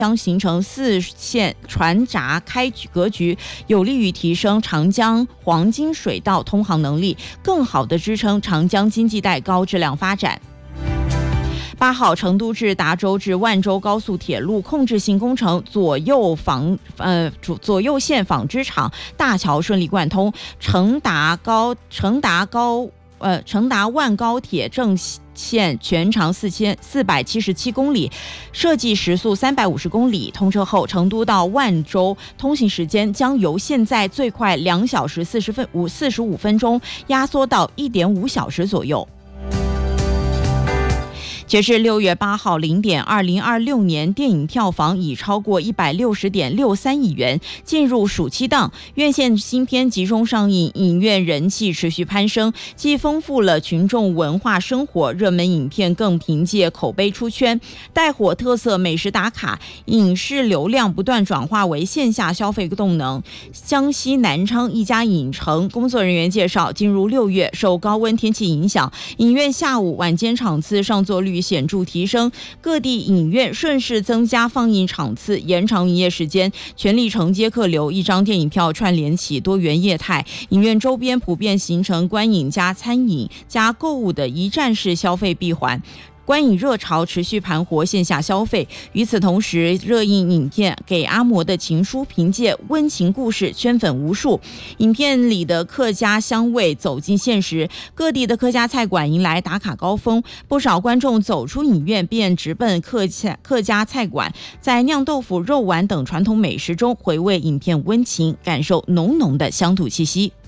将形成4线船闸开格局，有利于提升长江黄金水道通航能力，更好地支撑长江经济带高质量发展。8号，成都至达州至万州高速铁路控制性工程左右线纺织厂大桥顺利贯通，成达万高铁正线全长4477公里，设计时速350公里。通车后，成都到万州通行时间将由现在最快2小时45分钟压缩到1.5小时左右。截至6月8号0点，2026年电影票房已超过160.63亿元，进入暑期档，院线新片集中上映，影院人气持续攀升，既丰富了群众文化生活，热门影片更凭借口碑出圈，带火特色美食打卡，影视流量不断转化为线下消费动能。江西南昌一家影城工作人员介绍，进入6月，受高温天气影响，影院下午、晚间场次上座率显著提升，各地影院顺势增加放映场次，延长营业时间，全力承接客流。一张电影票串联起多元业态，影院周边普遍形成观影加餐饮加购物的一站式消费闭环。观影热潮持续盘活线下消费，与此同时，热映影片《给阿嬷的情书》凭借温情故事圈粉无数，影片里的客家香味走进现实，各地的客家菜馆迎来打卡高峰，不少观众走出影院便直奔客家菜馆，在酿豆腐、肉丸等传统美食中回味影片温情，感受浓浓的乡土气息。